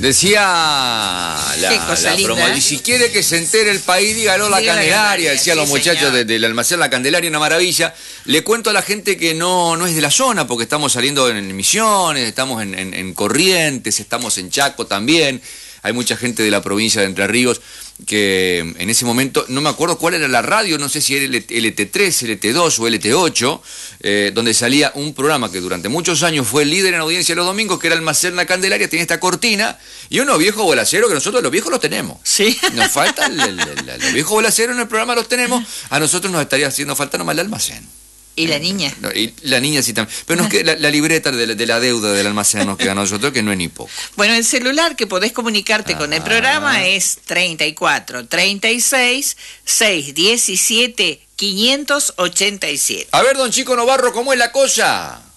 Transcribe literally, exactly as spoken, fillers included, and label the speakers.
Speaker 1: Decía la,
Speaker 2: Qué cosa
Speaker 1: la
Speaker 2: linda,
Speaker 1: promo,
Speaker 2: ¿eh?
Speaker 1: y si quiere que se entere el país, dígalo la
Speaker 2: Diga la
Speaker 1: Candelaria,
Speaker 2: Candelaria,
Speaker 1: decían
Speaker 2: sí,
Speaker 1: los muchachos
Speaker 2: señor.
Speaker 1: de- del almacén La Candelaria, una maravilla. Le cuento a la gente que no, no es de la zona, porque estamos saliendo en Misiones, estamos en, en- en Corrientes, estamos en Chaco también. Hay mucha gente de la provincia de Entre Ríos que en ese momento, no me acuerdo cuál era la radio, no sé si era L T tres, L T dos o L T ocho, eh, donde salía un programa que durante muchos años fue el líder en audiencia los domingos, que era Almacén La Candelaria, tenía esta cortina, y unos viejos bolaceros que nosotros los viejos los tenemos.
Speaker 2: Sí.
Speaker 1: Nos falta, el, el- el- los viejos bolaceros en el programa los tenemos, a nosotros nos estaría haciendo falta nomás el almacén.
Speaker 2: ¿Y la niña?
Speaker 1: No, y la niña sí también. Pero nos queda, la, la libreta de la, de la deuda del almacén nos queda a nosotros, que no es ni poco.
Speaker 2: Bueno, el celular que podés comunicarte con el
Speaker 1: Ah.
Speaker 2: programa es treinta y cuatro, treinta y seis, seiscientos diecisiete, quinientos ochenta y siete.
Speaker 1: A ver, don Chico Novarro, ¿cómo es la cosa?